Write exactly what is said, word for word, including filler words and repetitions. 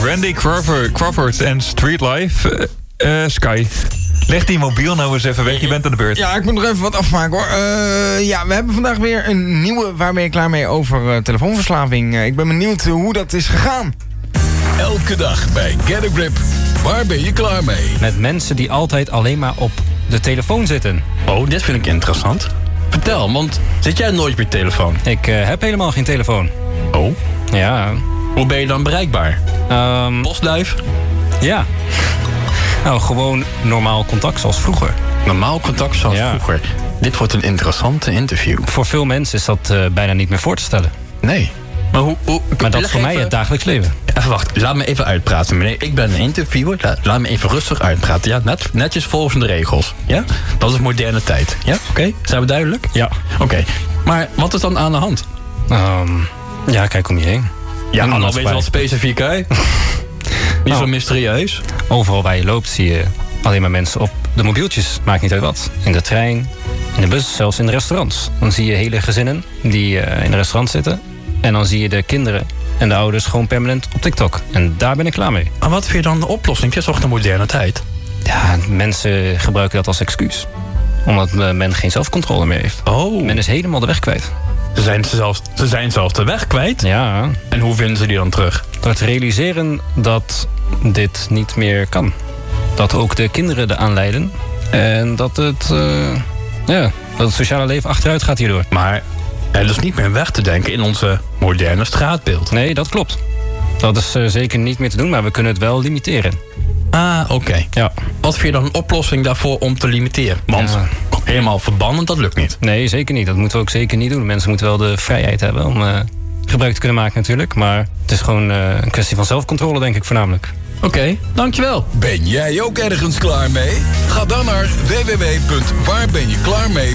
Randy Crawford, Crawford en Street Life. Uh, uh, Sky. Leg die mobiel nou eens even weg, je bent aan de beurt. Ja, ik moet nog even wat afmaken hoor. Uh, ja, we hebben vandaag weer een nieuwe. Waar ben je klaar mee over uh, telefoonverslaving? Uh, ik ben benieuwd hoe dat is gegaan. Elke dag bij Get a Grip. Waar ben je klaar mee? Met mensen die altijd alleen maar op de telefoon zitten. Oh, dit vind ik interessant. Vertel, want zit jij nooit op je telefoon? Ik uh, heb helemaal geen telefoon. Oh? Ja. Hoe ben je dan bereikbaar? Um, Postduif? Ja. Nou, gewoon normaal contact zoals vroeger. Normaal contact zoals ja. vroeger. Dit wordt een interessante interview. Voor veel mensen is dat uh, bijna niet meer voor te stellen. Nee. Maar, hoe, hoe, maar dat is voor even, mij het dagelijks leven. Even wacht, laat me even uitpraten, meneer. Ik ben een interviewer. Laat, laat me even rustig uitpraten. Ja, net, netjes volgens de regels. Ja? Dat is moderne tijd. Ja? Oké? Okay? Zijn we duidelijk? Ja. Oké. Okay. Maar wat is dan aan de hand? Um, ja, kijk om je heen. Ja, dan wees wel specifiek, hè? Niet nou, zo mysterieus. Overal waar je loopt zie je alleen maar mensen op de mobieltjes. Maakt niet uit wat. In de trein, in de bus, zelfs in de restaurants. Dan zie je hele gezinnen die uh, in een restaurant zitten. En dan zie je de kinderen en de ouders gewoon permanent op TikTok. En daar ben ik klaar mee. Maar wat vind je dan de oplossing? Het is toch de moderne tijd? Ja, mensen gebruiken dat als excuus. Omdat men geen zelfcontrole meer heeft. Oh. Men is helemaal de weg kwijt. Ze zijn, zelfs, ze zijn zelfs de weg kwijt? Ja. En hoe vinden ze die dan terug? Door het realiseren dat dit niet meer kan. Dat ook de kinderen eraan lijden. En dat het, uh, ja, dat het sociale leven achteruit gaat hierdoor. Maar er is niet meer weg te denken in onze moderne straatbeeld. Nee, dat klopt. Dat is uh, zeker niet meer te doen, maar we kunnen het wel limiteren. Ah, oké. Okay. Ja. Wat vind je dan een oplossing daarvoor om te limiteren? Want ja. helemaal verbannen, dat lukt niet. Nee, zeker niet. Dat moeten we ook zeker niet doen. Mensen moeten wel de vrijheid hebben om uh, gebruik te kunnen maken natuurlijk. Maar het is gewoon uh, een kwestie van zelfcontrole, denk ik voornamelijk. Oké, okay, dankjewel. Ben jij ook ergens klaar mee? Ga dan naar w w w punt waar ben je klaar mee